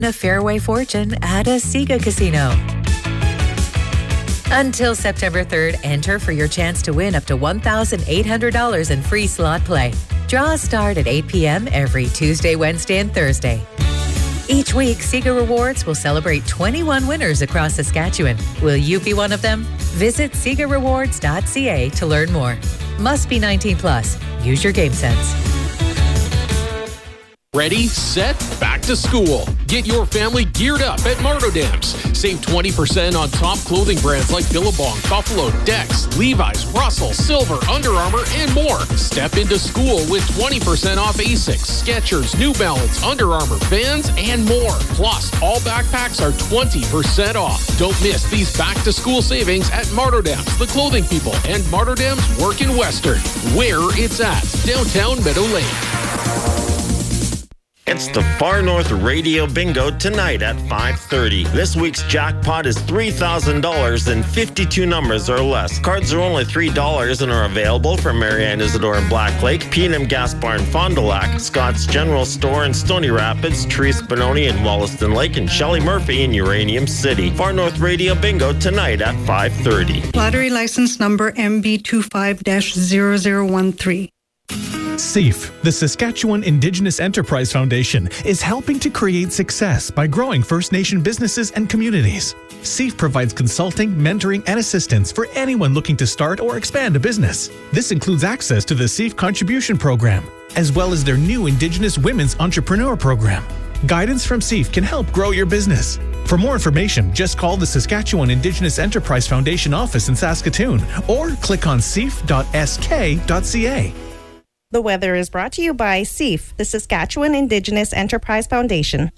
a Fairway Fortune at a Sega Casino. Until September 3rd, enter for your chance to win up to $1,800 in free slot play. Draws start at 8 p.m. every Tuesday, Wednesday, and Thursday. Each week, Sega Rewards will celebrate 21 winners across Saskatchewan. Will you be one of them? Visit SegaRewards.ca to learn more. Must be 19 plus. Use your game sense. Ready, set, back to school. Get your family geared up at Martodams. Save 20% on top clothing brands like Billabong, Buffalo, Dex, Levi's, Russell, Silver, Under Armour, and more. Step into school with 20% off Asics, Skechers, New Balance, Under Armour, Vans, and more. Plus, all backpacks are 20% off. Don't miss these back-to-school savings at Martodams, The Clothing People, and Martodams Work in Western, where it's at, downtown Meadow Lane. It's the Far North Radio Bingo tonight at 5:30. This week's jackpot is $3,000 and 52 numbers or less. Cards are only $3 and are available from Marianne Isidore in Black Lake, P&M Gas Bar in Fond du Lac, Scott's General Store in Stony Rapids, Therese Benoni in Wollaston Lake, and Shelley Murphy in Uranium City. Far North Radio Bingo tonight at 5:30. Lottery license number MB25-0013. SEAF, the Saskatchewan Indigenous Enterprise Foundation, is helping to create success by growing First Nation businesses and communities. SEAF provides consulting, mentoring, and assistance for anyone looking to start or expand a business. This includes access to the SEAF Contribution Program, as well as their new Indigenous Women's Entrepreneur Program. Guidance from SEAF can help grow your business. For more information, just call the Saskatchewan Indigenous Enterprise Foundation office in Saskatoon or click on seaf.sk.ca. The weather is brought to you by SEAF, the Saskatchewan Indigenous Enterprise Foundation.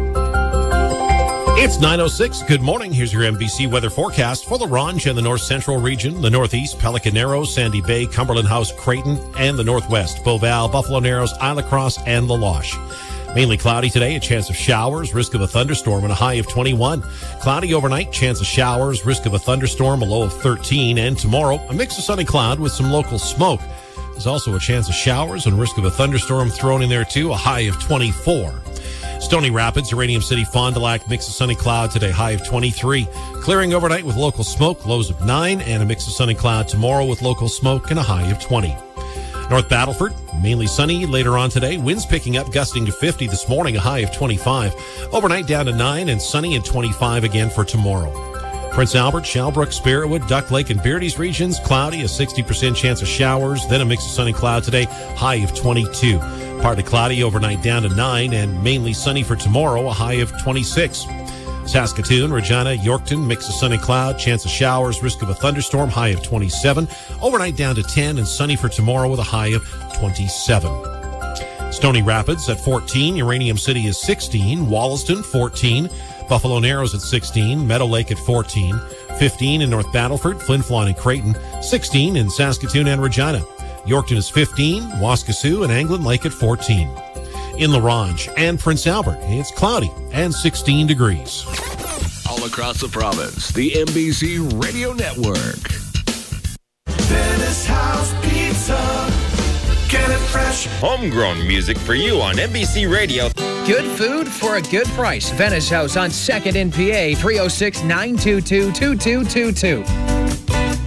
It's 9:06. Good morning. Here's your MBC weather forecast for La Ronge and the North Central region, the Northeast, Pelican Narrows, Sandy Bay, Cumberland House, Creighton, and the Northwest, Beauval, Buffalo Narrows, Isle Cross, and La Loche. Mainly cloudy today, a chance of showers, risk of a thunderstorm, and a high of 21. Cloudy overnight, chance of showers, risk of a thunderstorm, a low of 13. And tomorrow, a mix of sunny cloud with some local smoke. There's also a chance of showers and risk of a thunderstorm thrown in there too, a high of 24. Stony Rapids, Uranium City, Fond du Lac, mix of sunny cloud today, high of 23. Clearing overnight with local smoke, lows of 9, and a mix of sunny cloud tomorrow with local smoke and a high of 20. North Battleford, mainly sunny later on today. Winds picking up, gusting to 50 this morning, a high of 25. Overnight down to 9 and sunny and 25 again for tomorrow. Prince Albert, Shalbrook, Spiritwood, Duck Lake, and Beardy's regions, cloudy, a 60% chance of showers, then a mix of sunny cloud today, high of 22. Partly cloudy overnight down to 9, and mainly sunny for tomorrow, a high of 26. Saskatoon, Regina, Yorkton, mix of sunny cloud, chance of showers, risk of a thunderstorm, high of 27. Overnight down to 10, and sunny for tomorrow with a high of 27. Stony Rapids at 14, Uranium City is 16, Wollaston 14, Buffalo Narrows at 16, Meadow Lake at 14, 15 in North Battleford, Flin Flon and Creighton, 16 in Saskatoon and Regina. Yorkton is 15, Waskesiu and Anglin Lake at 14. In La Ronge and Prince Albert, it's cloudy and 16 degrees. All across the province, the MBC Radio Network. Dennis House Pizza. Get it fresh. Homegrown music for you on MBC Radio. Good food for a good price. Venice House on 2nd in PA, 306-922-2222.